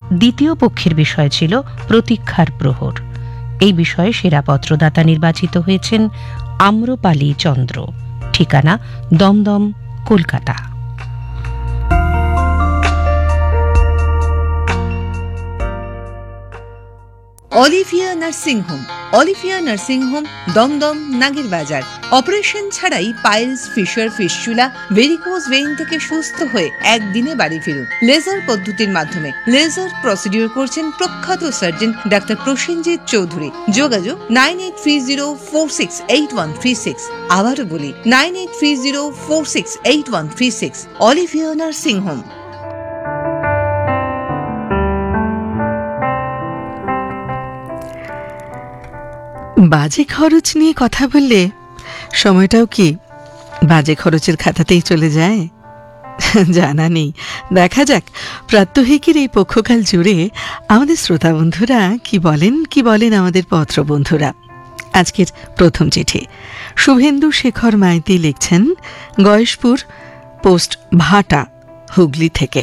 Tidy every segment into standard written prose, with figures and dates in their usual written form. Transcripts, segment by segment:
দ্বিতীয় পক্ষের বিষয় ছিল প্রতীক্ষার প্রহর। এই বিষয়ে সেরা পত্রদাতা নির্বাচিত হয়েছেন আম্রপালি চন্দ্র। ঠিকানা Dumdum, Kolkata. Olivia nursing home. Olivia nursing home, Dumdum, নাগের বাজার। অপারেশন ছাড়াই piles, fisher, fistula, varicose vein থেকে সুস্থ হয়ে একদিনে বাড়ি ফিরুন লেজার পদ্ধতির মাধ্যমে। লেজার প্রসিডিউর করছেন প্রখ্যাত সার্জন ডাক্তার প্রসেনজিৎ চৌধুরী। যোগাযোগ 9830468136। আবারও বলি 9830468136। Olivia nursing home. বাজে খরচ নিয়ে কথা বললে সময়টাও কি বাজে খরচের খাতাতেই চলে যায়? জানা নেই, দেখা যাক প্রাত্যহিকের এই পক্ষকাল জুড়ে আমাদের শ্রোতা বন্ধুরা কি বলেন আমাদের পত্র বন্ধুরা। আজকের প্রথম চিঠি শুভেন্দু শেখর মাইতি লিখছেন গয়েশপুর পোস্ট, ভাটা, হুগলি থেকে।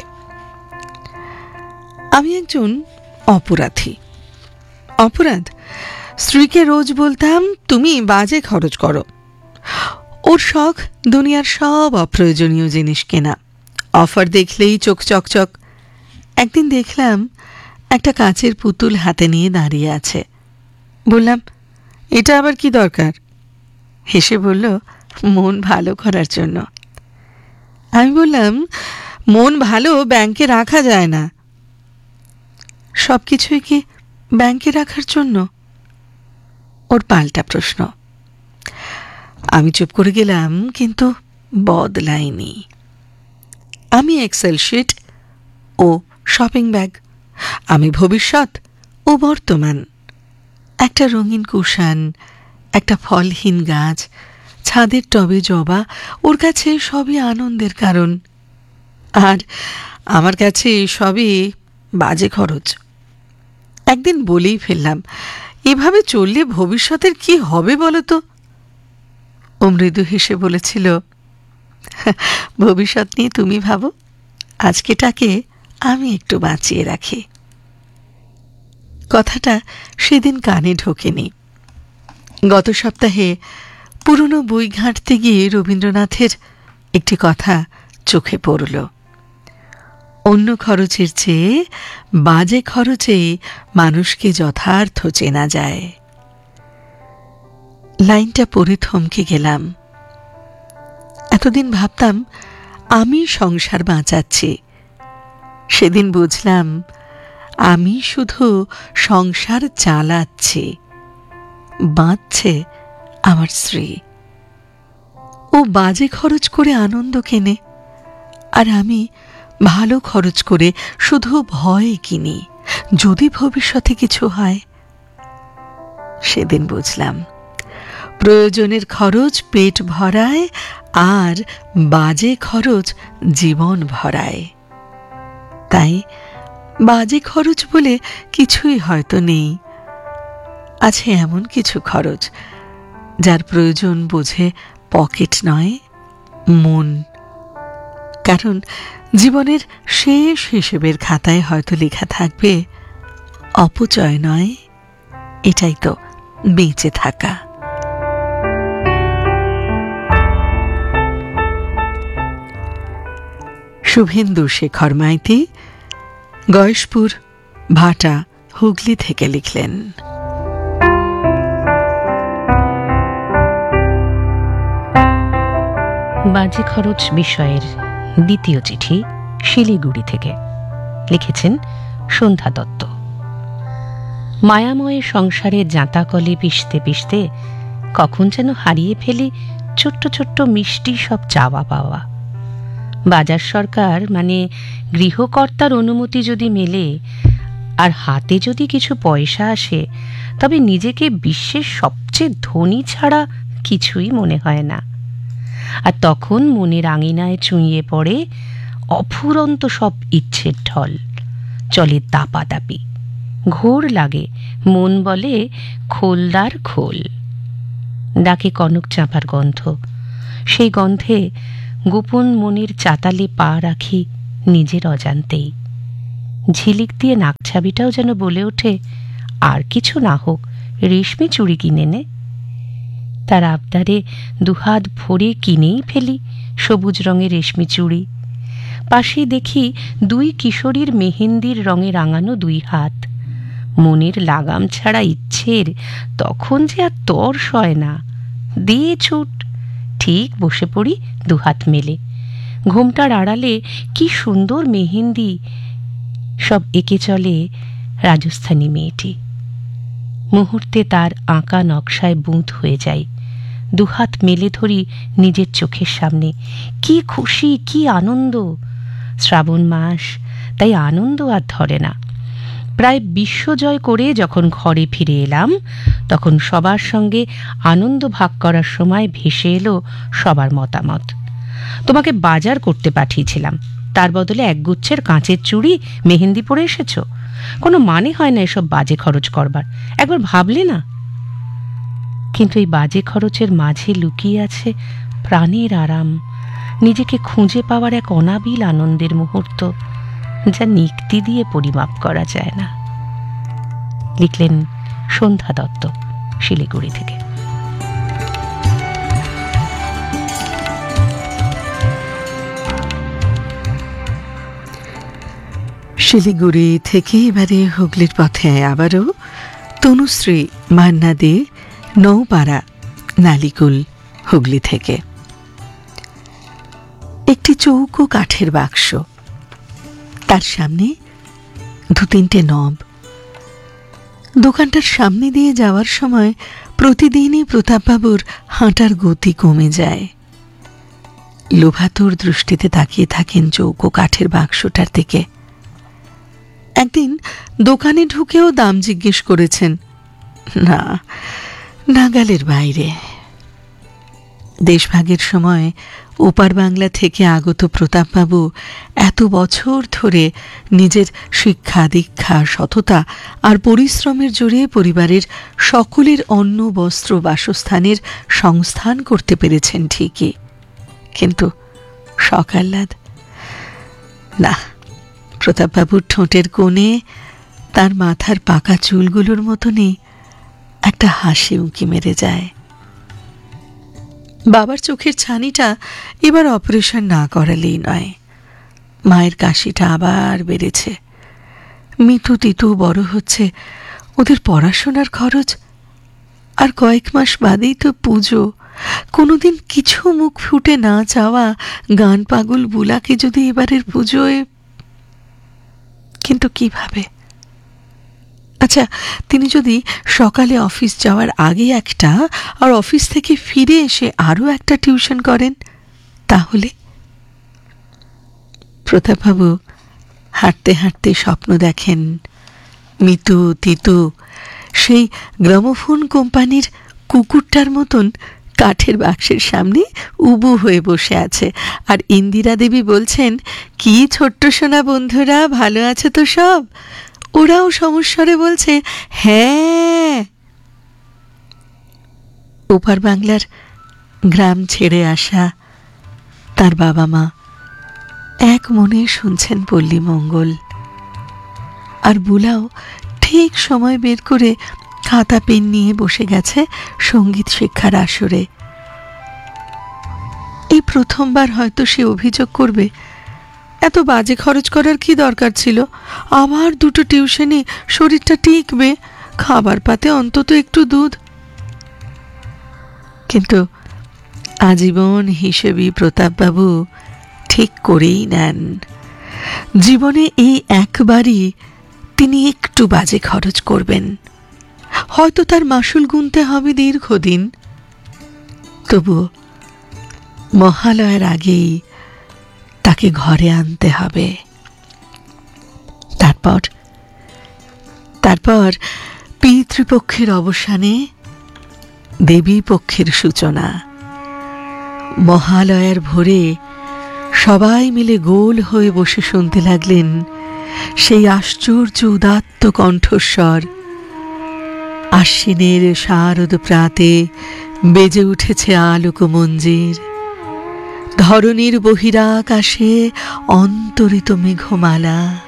আমি একজন অপরাধী। অপরাধ, স্ত্রীকে রোজ বলতাম তুমি বাজে খরচ করো। ওর শখ দুনিয়ার সব অপ্রয়োজনীয় জিনিস কেনা, অফার দেখলেই চোখ চকচক। একদিন দেখলাম একটা কাচের পুতুল হাতে নিয়ে দাঁড়িয়ে আছে। বললাম, এটা আবার কি দরকার? হেসে বলল, মন ভালো করার জন্য। আমি বললাম, মন ভালো ব্যাংকে রাখা যায় না। সব কিছুই কি ব্যাংকে রাখার জন্য? ওর পাল্টা প্রশ্ন। আমি চুপ করে গেলাম, কিন্তু বদলাইনি। আমি এক্সেল শিট, ও শপিং ব্যাগ। আমি ভবিষ্যৎ, ও বর্তমান। একটা রঙিন কুশন, একটা ফলহীন গাছ, ছাদের টবে জবা, ওর কাছে সবই আনন্দের কারণ। আর আমার কাছে সবই বাজে খরচ। একদিন বলেই ফেললাম, এভাবে চললে ভবিষ্যতের কি হবে বলো তো? ও মৃদু হেসে বলেছিল, ভবিষ্যৎ নিয়ে তুমি ভাবো, আজকেটাকে আমি একটু বাঁচিয়ে রাখি। কথাটা সেদিন কানে ঢোকেনি। গত সপ্তাহে পুরনো বই ঘাঁটতে গিয়ে রবীন্দ্রনাথের একটি কথা চোখে পড়ল। অন্য খরচের চেয়ে বাজে খরচে মানুষকে যথার্থ চেনা যায়। লাইনটা পড়ে থমকে গেলাম। এতদিন ভাবতাম আমি সংসার বাঁচাচ্ছি। সেদিন বুঝলাম আমি শুধু সংসার চালাচ্ছি, বাঁচছে আমার স্ত্রী। ও বাজে খরচ করে আনন্দ কেনে, আর আমি ভালো খরচ করে শুধু ভয় কিনি, যদি ভবিষ্যতে কিছু হয়। সেদিন বুঝলাম প্রয়োজনের খরচ পেট ভরায়, আর বাজে খরচ জীবন ভরায়। তাই বাজে খরচ বলে কিছুই হয়তো নেই। আছে এমন কিছু খরচ যার প্রয়োজন বোঝে পকেট নয়, মন। কারণ জীবনের শেষ হিসেবের খাতায় হয়তো লেখা থাকবে, অপচয় নয়, এটাই তো বেঁচে থাকা। শুভেন্দু শেখর মাইতি, গয়েশপুর, ভাটা, হুগলি থেকে লিখলেন। বাজে খরচ বিষয়ের দ্বিতীয় চিঠি শিলিগুড়ি থেকে লিখেছেন সন্ধ্যা দত্ত। মায়াময় সংসারে জাঁতাকলে পিষতে পিষতে কখন যেন হারিয়ে ফেলি ছোট্ট ছোট্ট মিষ্টি সব চাওয়া পাওয়া। বাজার সরকার মানে গৃহকর্তার অনুমতি যদি মেলে, আর হাতে যদি কিছু পয়সা আসে, তবে নিজেকে বিশ্বের সবচেয়ে ধনী ছাড়া কিছুই মনে হয় না। আর তখন মনের আঙিনায় চুঁইয়ে পড়ে অফুরন্ত সব ইচ্ছের ঢল। চলে দাপাদাপি, ঘোর লাগে, মন বলে খোলদার খোল। ডাকে কনক চাঁপার গন্ধ, সেই গন্ধে গোপন মনের চাতালে পা রাখি নিজের অজান্তেই। ঝিলিক দিয়ে নাকছাবিটাও যেন বলে ওঠে, আর কিছু না হোক রেশমি চুড়ি কিনে নে। তার আবদারে দুহাত ভরে কিনেই ফেলি সবুজ রঙের রেশমি চুড়ি। পাশেই দেখি দুই কিশোরীর মেহেন্দির রঙে রাঙানো দুই হাত। মনের লাগাম ছাড়া ইচ্ছের তখন যে আর তর সয় না, দিয়ে ছুট। ঠিক বসে পড়ি দুহাত মেলে। ঘোমটার আড়ালে কি সুন্দর মেহেন্দি সব এঁকে চলে রাজস্থানী মেয়েটি। মুহূর্তে তার আঁকা নকশায় বুঁদ হয়ে যায়। দুহাত মেলে ধরি নিজের চোখের সামনে। কি খুশি, কি আনন্দ! শ্রাবণ মাস, তাই আনন্দ আর ধরে না। প্রায় বিশ্বজয় করে যখন ঘরে ফিরে এলাম, তখন সবার সঙ্গে আনন্দ ভাগ করার সময় ভেসে এলো সবার মতামত। তোমাকে বাজার করতে পাঠিয়েছিলাম, তার বদলে একগুচ্ছের কাঁচের চুড়ি মেহেন্দি পরে এসেছ। কোনো মানে হয় না এসব বাজে খরচ করবার, একবার ভাবলে না? কিন্তু এই বাজে খরচের মাঝে লুকিয়ে আছে প্রাণের আরাম, নিজেকে খুঁজে পাওয়ার এক অনাবিল আনন্দের মুহূর্ত, যা নিক্তি দিয়ে পরিমাপ করা যায় না। লিখলেন সন্ধ্যা দত্ত, শিলিগুড়ি থেকে। শিলিগুড়ি থেকে এবারে হুগলির পথে আবারও তনুশ্রী মান্না দে, নৌপাড়া, নালিকুল, হুগলি থেকে। একটি চৌকো কাঠের বাক্স, তার সামনে দু তিনটে নব। দোকানটার সামনে দিয়ে যাওয়ার সময় প্রতিদিনই প্রতাপবাবুর হাঁটার গতি কমে যায়। লোভাতুর দৃষ্টিতে তাকিয়ে থাকেন চৌকো কাঠের বাক্সটার দিকে। একদিন দোকানে ঢুকেও দাম জিজ্ঞেস করেছেন, না, নাগালের বাইরে। দেশভাগের সময় ওপার বাংলা থেকে আগত প্রতাপবাবু এত বছর ধরে নিজের শিক্ষা দীক্ষা, সততা আর পরিশ্রমের জোরে পরিবারের সকলের অন্ন বস্ত্র বাসস্থানের সংস্থান করতে পেরেছেন ঠিকই, কিন্তু সকাল্লাদ না। প্রতাপবাবুর ঠোঁটের কোণে তার মাথার পাকা চুলগুলোর মতনই একটা হাসি উঁকি মেরে যায়। বাবার চোখের ছানিটা এবার অপারেশন না করালেই নয়। মায়ের কাশিটা আবার বেড়েছে। মিতু তিতু বড় হচ্ছে, ওদের পড়াশোনার খরচ। আর কয়েক মাস বাদেই তো পুজো। কোনোদিন কিছু মুখ ফুটে না চাওয়া গান পাগল বুলাকে যদি এবারের পুজোয়, কিন্তু কিভাবে? আচ্ছা, তিনি যদি সকালে অফিস যাওয়ার আগে একটা আর অফিস থেকে ফিরে এসে আরও একটা টিউশন করেন, তাহলে? প্রতাপবাবু হাঁটতে হাঁটতে স্বপ্ন দেখেন মিতু তিতু সেই গ্রামোফোন কোম্পানির কুকুরটার মতন কাঠের বাক্সের সামনে উবু হয়ে বসে আছে, আর ইন্দিরা দেবী বলছেন, কি ছোট্ট সোনা বন্ধুরা, ভালো আছে তো সব? ওরাও সমস্বরে বলছে, হ্যাঁ। ওপার বাংলার গ্রাম ছেড়ে আসা তার বাবা মা এক মনে শুনছেন পল্লী মঙ্গল। আর বুলাও ঠিক সময় বের করে খাতা পেন নিয়ে বসে গেছে সঙ্গীত শিক্ষার আসরে। এই প্রথমবার হয়তো সে অভিযোগ করবে, এত বাজে খরচ করার কি দরকার ছিল? আবার দুটো টিউশনে শরীরটা টিকবে, খাবার পাতে অন্তত একটু দুধ। কিন্তু আজীবন হিসেবে প্রতাপবাবু ঠিক করেই নেন, জীবনে এই একবারই তিনি একটু বাজে খরচ করবেন। হয়তো তার মাসুল গুনতে হবে দীর্ঘদিন, তবু মহালয়ার আগেই তাকে ঘরে আনতে হবে। তারপর পিতৃপক্ষের অবসানে দেবী পক্ষের সূচনা। মহালয়ার ভোরে সবাই মিলে গোল হয়ে বসে শুনতে লাগলেন সেই আশ্চর্য উদাত্ত কণ্ঠস্বর। আশ্বিনের শারদ প্রাতে বেজে উঠেছে আলোক মঞ্জির। ধরণীর বহিরাকাশে অন্তরিত মেঘমালা।